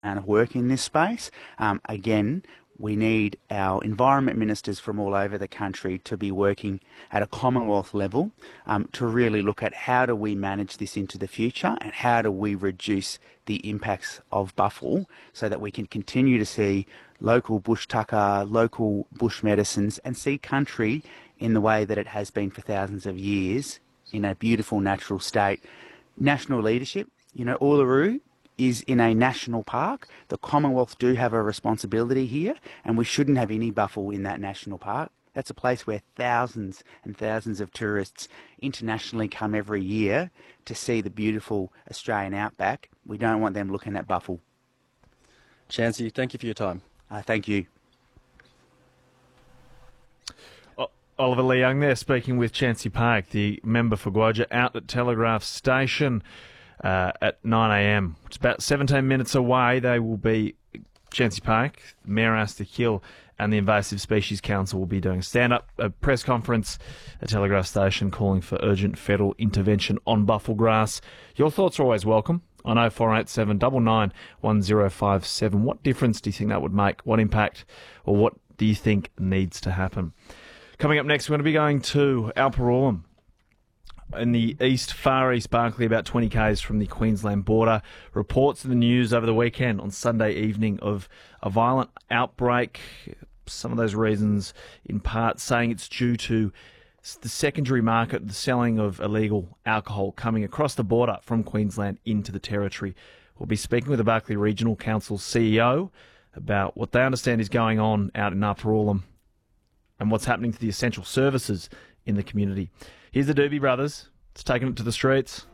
of work in this space. Again, we need our environment ministers from all over the country to be working at a Commonwealth level to really look at how do we manage this into the future and how do we reduce the impacts of buffel so that we can continue to see local bush tucker, local bush medicines and see country in the way that it has been for thousands of years in a beautiful natural state. National leadership, Uluru is in a national park. The Commonwealth do have a responsibility here, and we shouldn't have any buffel in that national park. That's a place where thousands and thousands of tourists internationally come every year to see the beautiful Australian outback. We don't want them looking at buffel. Chancey, thank you for your time. Thank you. Oliver Leung there speaking with Chancey Park, the member for Guoja, out at Telegraph Station at 9 a.m. It's about 17 minutes away. They will be, Chancey Park, Mayor Asta Hill and the Invasive Species Council will be doing a press conference at Telegraph Station calling for urgent federal intervention on buffel grass. Your thoughts are always welcome on 0487 99 1057. What difference do you think that would make? What impact or what do you think needs to happen? Coming up next, we're going to be going to Alperawlum in the far east Barkly, about 20 k's from the Queensland border. Reports in the news over the weekend on Sunday evening of a violent outbreak. Some of those reasons, in part, saying it's due to the secondary market, the selling of illegal alcohol coming across the border from Queensland into the Territory. We'll be speaking with the Barkly Regional Council's CEO about what they understand is going on out in Alperawlum and what's happening to the essential services in the community. Here's the Doobie Brothers. It's taking it to the streets.